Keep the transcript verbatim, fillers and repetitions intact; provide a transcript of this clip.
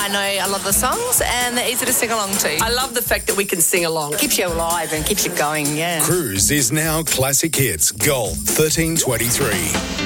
I know a lot of the songs and they're easy to sing along to. I love the fact that we can sing along. Keeps you alive and keeps you going, yeah. Cruise is now Classic Hits Gold thirteen twenty-three.